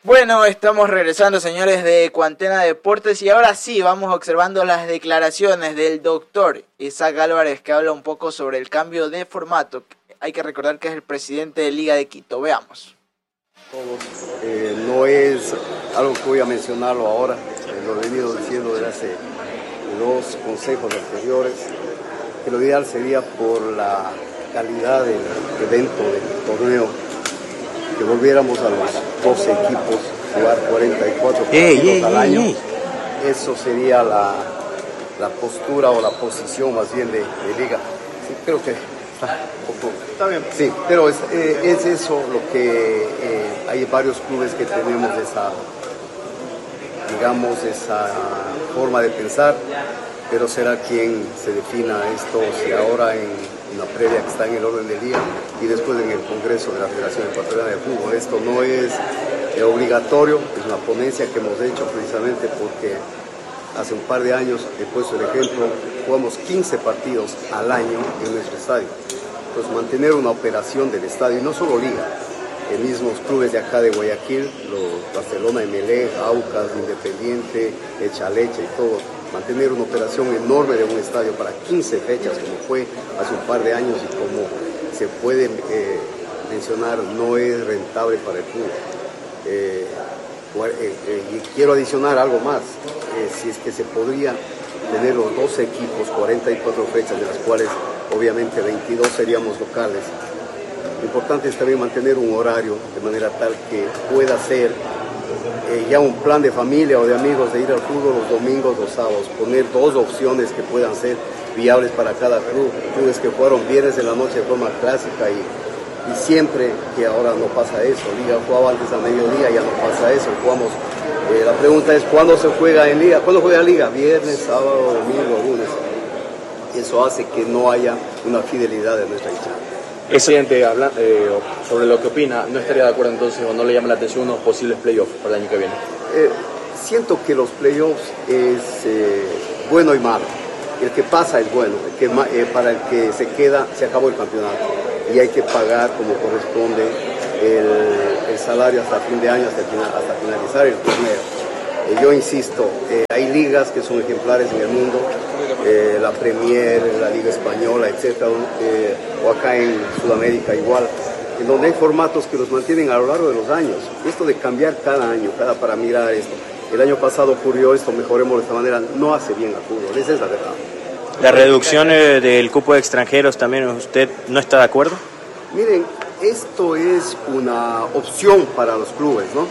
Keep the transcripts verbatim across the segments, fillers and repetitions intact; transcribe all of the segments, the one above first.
Bueno, estamos regresando, señores, de Cuantena Deportes, y ahora sí vamos observando las declaraciones del doctor Isaac Álvarez, que habla un poco sobre el cambio de formato. Hay que recordar que es el presidente de Liga de Quito. Veamos. Eh, no es algo que voy a mencionarlo ahora, eh, lo he venido diciendo desde hace dos consejos anteriores, que lo ideal sería por la calidad del evento, del torneo, que volviéramos a los doce equipos, jugar cuarenta y cuatro partidos hey, hey, al año. Hey, hey. Eso sería la, la postura o la posición más bien de, de Liga. Sí, creo que está un poco... Está bien. Sí, pero es, eh, es eso lo que eh, hay varios clubes que tenemos esa, digamos, esa forma de pensar, pero será quien se defina esto, si ahora en una previa que está en el orden del día y después en el Congreso de la Federación Ecuatoriana de Fútbol. Esto no es eh, obligatorio, es una ponencia que hemos hecho precisamente porque hace un par de años, he puesto el ejemplo, jugamos quince partidos al año en nuestro estadio. Entonces mantener una operación del estadio, y no solo Liga, los mismos clubes de acá de Guayaquil, los Barcelona, Emelec, Aucas, Independiente, Echaleche y todo, mantener una operación enorme de un estadio para quince fechas, como fue hace un par de años y como se puede eh, mencionar, no es rentable para el club. Eh, eh, eh, y quiero adicionar algo más, eh, si es que se podría tener los doce equipos, cuarenta y cuatro fechas, de las cuales obviamente veintidós seríamos locales. Lo importante es también mantener un horario de manera tal que pueda ser eh, ya un plan de familia o de amigos de ir al fútbol los domingos, los sábados, poner dos opciones que puedan ser viables para cada club, clubes que jugaron viernes en la noche de forma clásica y, y siempre, que ahora no pasa eso, Liga jugaba antes a mediodía, ya no pasa eso, jugamos, eh, la pregunta es ¿cuándo se juega en Liga? ¿Cuándo juega Liga? Viernes, sábado, domingo, lunes. Eso hace que no haya una fidelidad de nuestra hinchada. Presidente, habla, eh, sobre lo que opina, ¿no estaría de acuerdo entonces o no le llama la atención unos posibles playoffs para el año que viene? Eh, siento que los playoffs es eh, bueno y malo. El que pasa es bueno, el que, eh, para el que se queda se acabó el campeonato y hay que pagar como corresponde el, el salario hasta fin de año, hasta, final, hasta finalizar el torneo. Eh, yo insisto, eh, hay ligas que son ejemplares en el mundo, eh, la Premier, la Liga Española, etcétera, eh, o acá en Sudamérica igual, en donde hay formatos que los mantienen a lo largo de los años. Esto de cambiar cada año, cada para mirar esto, el año pasado ocurrió esto, mejoremos de esta manera, no hace bien al fútbol, esa es la verdad. ¿La reducción eh, del cupo de extranjeros también usted no está de acuerdo? Miren, esto es una opción para los clubes, ¿no?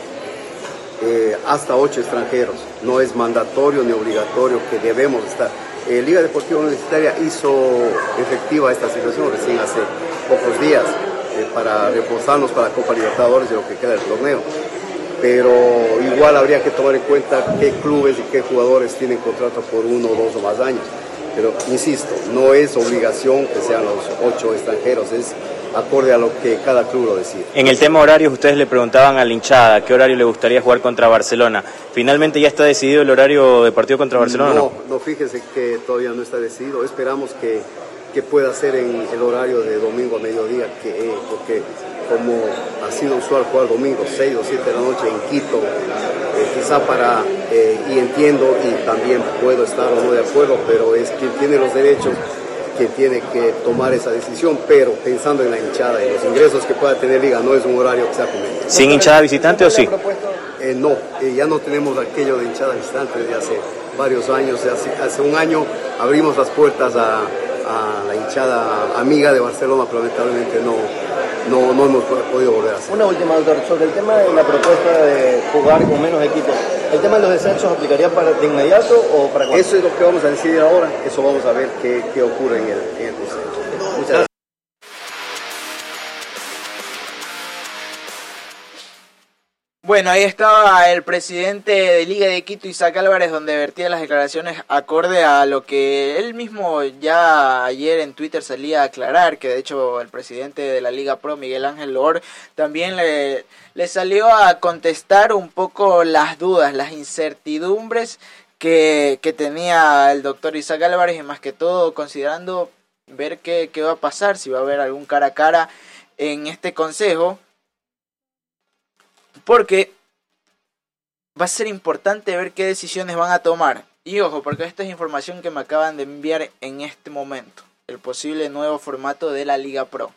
Eh, hasta ocho extranjeros, no es mandatorio ni obligatorio que debemos estar. Eh, Liga Deportiva Universitaria hizo efectiva esta situación recién hace pocos días eh, para reforzarnos para Copa Libertadores de lo que queda del torneo, pero igual habría que tomar en cuenta qué clubes y qué jugadores tienen contrato por uno, dos o más años, pero insisto, no es obligación que sean los ocho extranjeros, es acorde a lo que cada club lo decide. En el tema horarios, ustedes le preguntaban a la hinchada qué horario le gustaría jugar contra Barcelona. ¿Finalmente ya está decidido el horario de partido contra Barcelona no, o no? No, fíjese que todavía no está decidido. Esperamos que, que pueda ser en el horario de domingo a mediodía, que, eh, porque como ha sido usual jugar domingo, seis o siete de la noche en Quito, eh, quizá para, eh, y entiendo y también puedo estar o no de acuerdo, pero es quien tiene los derechos quien tiene que tomar esa decisión, pero pensando en la hinchada y los ingresos que pueda tener Liga, no es un horario que sea conveniente. ¿Sin hinchada visitante o sí? Eh, no, eh, ya no tenemos aquello de hinchada visitante desde hace varios años. Hace, hace un año abrimos las puertas a, a la hinchada amiga de Barcelona, pero lamentablemente no, no, no hemos podido volver a hacer. Una última, doctor, sobre el tema de la propuesta de jugar con menos equipos. ¿El tema de los descensos aplicaría para de inmediato o para cuándo? Eso es lo que vamos a decidir ahora, eso vamos a ver qué, qué ocurre en el, en el consejo. Muchas gracias. Bueno, ahí estaba el presidente de Liga de Quito, Isaac Álvarez, donde vertía las declaraciones acorde a lo que él mismo ya ayer en Twitter salía a aclarar, que de hecho el presidente de la Liga Pro, Miguel Ángel Loor, también le, le salió a contestar un poco las dudas, las incertidumbres que, que tenía el doctor Isaac Álvarez, y más que todo considerando ver qué, qué va a pasar, si va a haber algún cara a cara en este consejo. Porque va a ser importante ver qué decisiones van a tomar. Y ojo, porque esta es información que me acaban de enviar en este momento. El posible nuevo formato de la Liga Pro.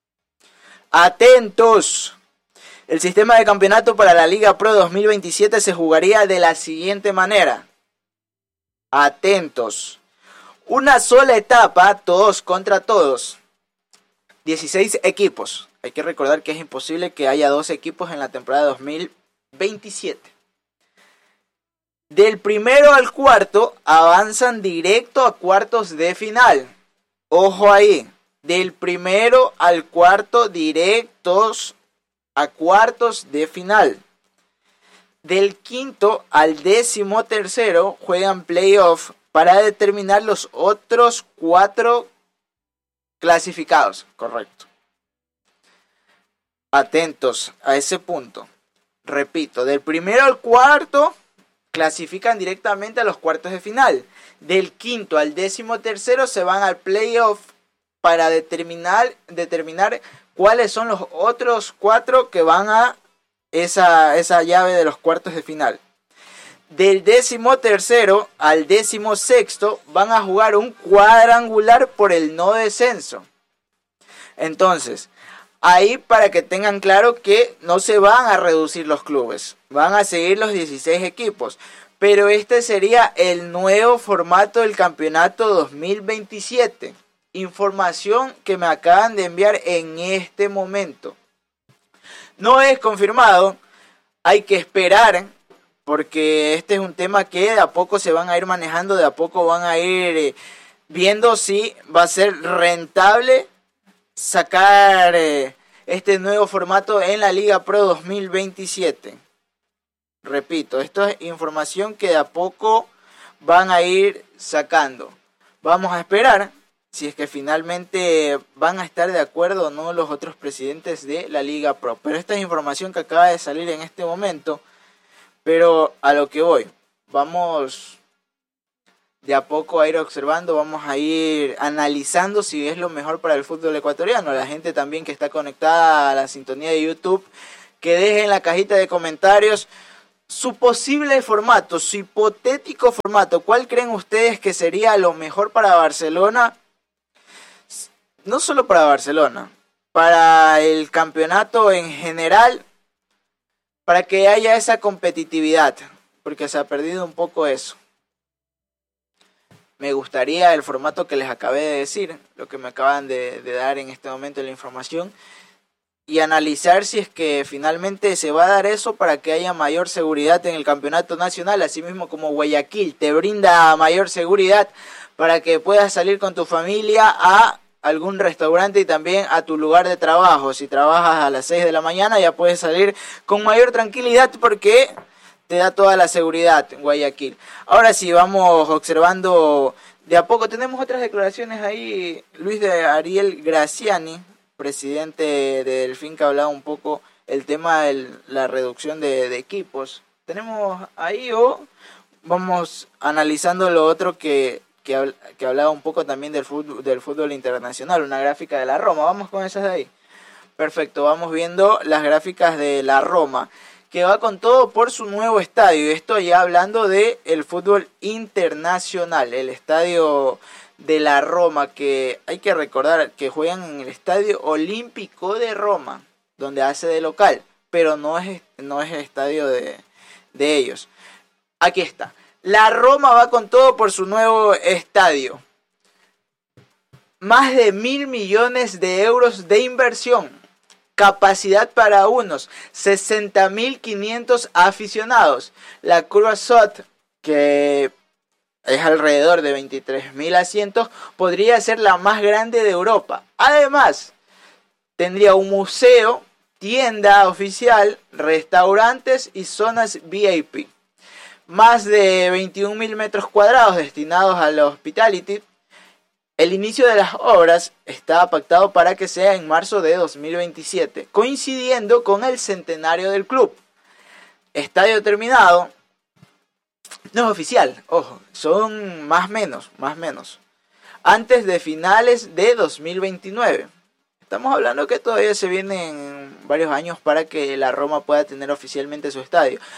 ¡Atentos! El sistema de campeonato para la Liga Pro dos mil veintisiete se jugaría de la siguiente manera. Atentos. Una sola etapa, todos contra todos. dieciséis equipos. Hay que recordar que es imposible que haya dos equipos en la temporada dos mil veintisiete. Del primero al cuarto avanzan directo a cuartos de final. Ojo ahí. Del primero al cuarto directos a cuartos de final. Del quinto al décimo tercero juegan playoff para determinar los otros cuatro clasificados. Correcto. Atentos a ese punto. Repito, del primero al cuarto clasifican directamente a los cuartos de final. Del quinto al décimo tercero se van al playoff para determinar, determinar cuáles son los otros cuatro que van a esa, esa llave de los cuartos de final. Del décimo tercero al décimo sexto van a jugar un cuadrangular por el no descenso. Entonces, ahí para que tengan claro que no se van a reducir los clubes, van a seguir los dieciséis equipos. Pero este sería el nuevo formato del campeonato dos mil veintisiete. Información que me acaban de enviar en este momento. No es confirmado, hay que esperar, porque este es un tema que de a poco se van a ir manejando, de a poco van a ir eh, viendo si va a ser rentable sacar eh, este nuevo formato en la Liga Pro dos mil veintisiete. Repito, esto es información que de a poco van a ir sacando. Vamos a esperar si es que finalmente van a estar de acuerdo o no los otros presidentes de la Liga Pro. Pero esta es información que acaba de salir en este momento. Pero a lo que voy, vamos de a poco a ir observando, vamos a ir analizando si es lo mejor para el fútbol ecuatoriano. La gente también que está conectada a la sintonía de YouTube, que deje en la cajita de comentarios su posible formato, su hipotético formato. ¿Cuál creen ustedes que sería lo mejor para Barcelona? No solo para Barcelona, para el campeonato en general, para que haya esa competitividad, porque se ha perdido un poco eso. Me gustaría el formato que les acabé de decir, lo que me acaban de, de dar en este momento la información, y analizar si es que finalmente se va a dar eso para que haya mayor seguridad en el campeonato nacional, así mismo como Guayaquil te brinda mayor seguridad para que puedas salir con tu familia a algún restaurante y también a tu lugar de trabajo. Si trabajas a las seis de la mañana ya puedes salir con mayor tranquilidad porque te da toda la seguridad en Guayaquil. Ahora sí, vamos observando de a poco. Tenemos otras declaraciones ahí. Luis de Ariel Graciani, presidente de Delfín, que hablaba un poco el tema de la reducción de, de equipos. Tenemos ahí o vamos analizando lo otro que... Que, que hablaba un poco también del fútbol, del fútbol internacional, una gráfica de la Roma. Vamos con esas de ahí. Perfecto, vamos viendo las gráficas de la Roma, que va con todo por su nuevo estadio. Esto ya hablando de el fútbol internacional, el estadio de la Roma, que hay que recordar que juegan en el Estadio Olímpico de Roma, donde hace de local, pero no es, no es el estadio de, de ellos. Aquí está. La Roma va con todo por su nuevo estadio. Más de mil millones de euros de inversión. Capacidad para unos sesenta mil quinientos aficionados. La Croissant, que es alrededor de veintitrés mil asientos, podría ser la más grande de Europa. Además, tendría un museo, tienda oficial, restaurantes y zonas V I P. Más de veintiún mil metros cuadrados destinados a la hospitality. El inicio de las obras está pactado para que sea en marzo de dos mil veintisiete, coincidiendo con el centenario del club. Estadio terminado. No es oficial, ojo, son más menos, más menos. Antes de finales de dos mil veintinueve. Estamos hablando que todavía se vienen varios años para que la Roma pueda tener oficialmente su estadio.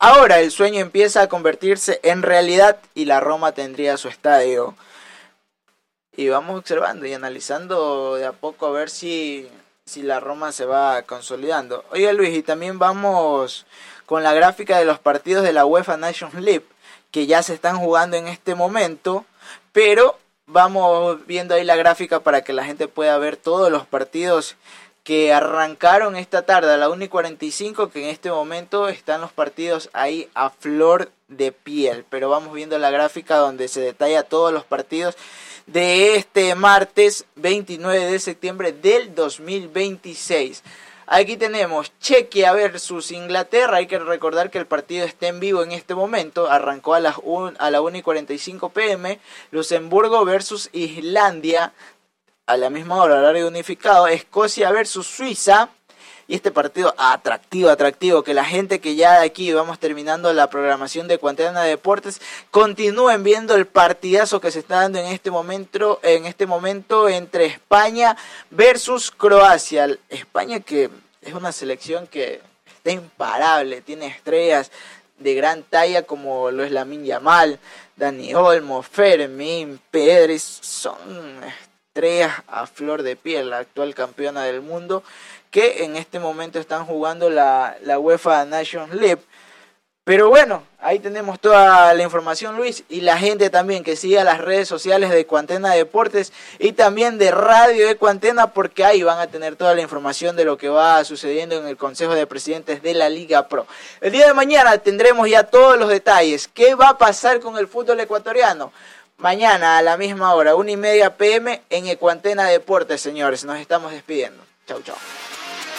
Ahora el sueño empieza a convertirse en realidad y la Roma tendría su estadio. Y vamos observando y analizando de a poco a ver si, si la Roma se va consolidando. Oye Luis, y también vamos con la gráfica de los partidos de la UEFA Nations League, que ya se están jugando en este momento, pero vamos viendo ahí la gráfica para que la gente pueda ver todos los partidos que arrancaron esta tarde a la una y cuarenta y cinco, que en este momento están los partidos ahí a flor de piel. Pero vamos viendo la gráfica donde se detalla todos los partidos de este martes veintinueve de septiembre del dos mil veintiséis. Aquí tenemos Chequia versus Inglaterra. Hay que recordar que el partido está en vivo en este momento. Arrancó a las un, a la una y cuarenta y cinco pm. Luxemburgo versus Islandia a la misma hora, horario unificado. Escocia versus Suiza. Y este partido atractivo, atractivo, que la gente que ya de aquí vamos terminando la programación de Cuantena Deportes, continúen viendo el partidazo que se está dando en este momento, en este momento entre España versus Croacia. España, que es una selección que está imparable, tiene estrellas de gran talla como lo es Lamine Yamal, Dani Olmo, Fermín, Pedri, son estrellas a flor de piel, la actual campeona del mundo, que en este momento están jugando la, la UEFA Nations League. Pero bueno, ahí tenemos toda la información, Luis, y la gente también que siga las redes sociales de Cuantena Deportes y también de Radio de Cuantena, porque ahí van a tener toda la información de lo que va sucediendo en el Consejo de Presidentes de la Liga Pro. El día de mañana tendremos ya todos los detalles. ¿Qué va a pasar con el fútbol ecuatoriano? Mañana a la misma hora, una y media pm en Cuantena Deportes, señores. Nos estamos despidiendo. Chau, chau.